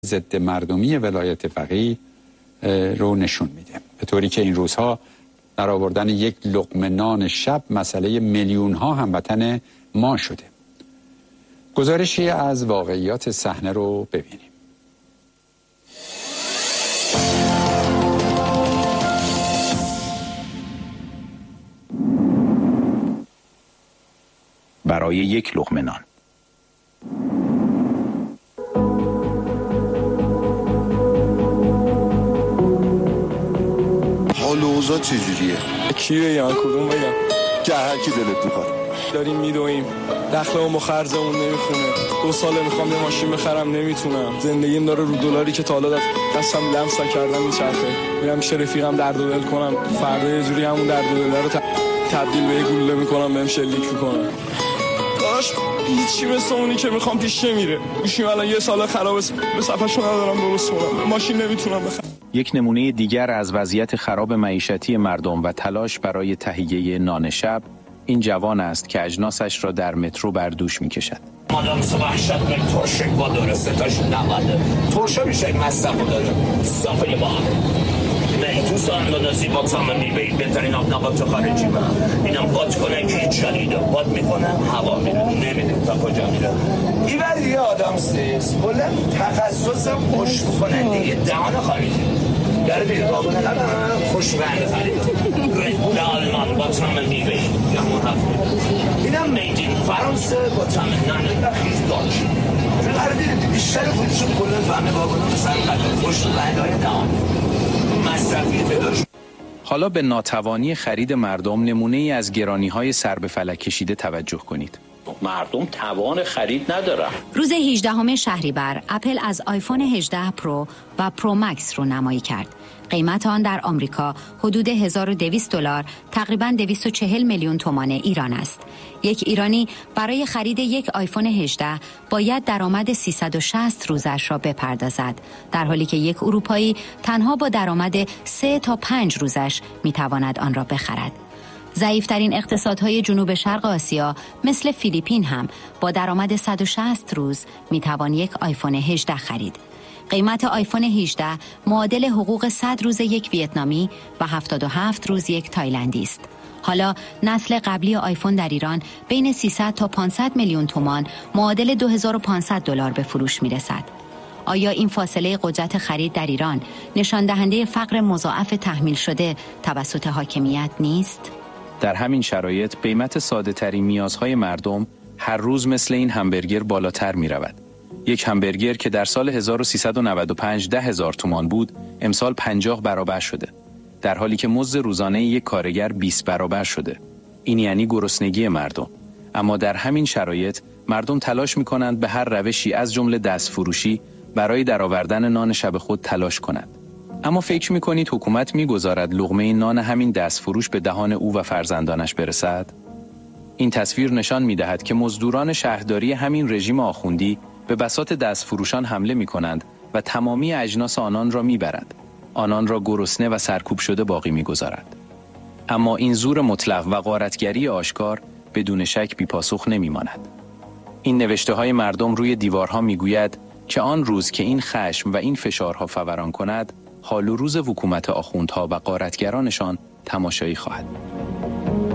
ضد مردمی ولایت فقیه رو نشون میده، به طوری که این روزها در آوردن یک لقمه نان شب مسئله میلیون ها هموطن ما شده. گزارشی از واقعیات صحنه رو ببینیم. برای یک لقمه نان. حال و اوضاع چجوریه؟ کی بگم کدوم بگم؟ که هر کی دلت میخواد. داریم میدویم، دخلمون با خرجمون نمیخونه. 2 ساله میخوام یه ماشین بخرم نمیتونم. زندگیم داره رو دلاری که تا حالا دستم لمس کردم میچرخه. میرم پیش رفیقم درد و دل کنم، فردا یه جوری همون درد و دل رو تبدیل به یه گلوله میکنم، بهم شلیک میکنم. داش هیچی مثل اونی که میخوام پیش نمیره. گوشیم الان یه سال خرابه، به صفحه‌شو ندارم درست کنم. ماشین نمیتونم بخرم. یک نمونه دیگر از وضعیت خراب معیشتی مردم و تلاش برای تهیه نان شب این جوان است که اجناسش را در مترو بر دوش می‌کشد. مادام وحشت یک ترشک با داره، 3 تاش 90 ترشه میشه مصرف داره. صافه با نه تو ساندازی با تمام میبری بهترین آبنبات خارجی من اینم باد کنه که شدیده باد میکنه هوا میره نمیدونم تا کجا میره. این ولی آدم سیس بلن تخصصم خوش کننده دهان خارجی در بیرون آبونه ندارم خوشبند خرید رهبول آلمان با تمام میبری یا مرحب اینم میدین فرانسه با تمام نانه خیز داشت چون بیشتر خودشون کلن فهمه باگونه سر قدر خوش بنده های دهان. حالا به ناتوانی خرید مردم نمونه ای از گرانی‌های سر به فلک کشیده توجه کنید. مردم توان خرید ندارن. روز 18 شهریور اپل از آیفون 18 پرو و پرو مکس رو نمایی کرد. قیمت آن در آمریکا حدود $1200 تقریباً 240 میلیون تومان ایران است. یک ایرانی برای خرید یک آیفون 18 باید درآمد 360 روزش را بپردازد، در حالی که یک اروپایی تنها با درآمد 3 تا 5 روزش میتواند آن را بخرد. ضعیفترین اقتصادهای جنوب شرق آسیا مثل فیلیپین هم با درآمد 160 روز میتوان یک آیفون 18 خرید. قیمت آیفون 18 معادل حقوق 100 روز یک ویتنامی و 77 روز یک تایلندی است. حالا نسل قبلی آیفون در ایران بین 300 تا 500 میلیون تومان معادل $2500 به فروش میرسد. آیا این فاصله قدرت خرید در ایران نشان دهنده فقر مضاعف تحمیل شده توسط حاکمیت نیست؟ در همین شرایط قیمت ساده ترین نیازهای مردم هر روز مثل این همبرگر بالاتر می رود. یک همبرگر که در سال 1395 10,000 تومان بود، امسال 50 برابر شده. در حالی که مزد روزانه یک کارگر 20 برابر شده. این یعنی گرسنگی مردم. اما در همین شرایط مردم تلاش می کنند به هر روشی از جمله دست فروشی برای درآوردن نان شب خود تلاش کنند. اما فکر می کنید حکومت می گذارد لقمه نان همین دست فروش به دهان او و فرزندانش برسد؟ این تصویر نشان می دهد که مزدوران شهرداری همین رژیم آخوندی به بساط دست فروشان حمله می کنند و تمامی اجناس آنان را می برند. آنان را گرسنه و سرکوب شده باقی می گذارد. اما این زور مطلق و غارتگری آشکار بدون شک بی پاسخ نمی ماند. این نوشته های مردم روی دیوارها می گوید که آن روز که این خشم و این فشارها فوران کند، حال و روز حکومت آخوندها و غارتگرانشان تماشایی خواهد.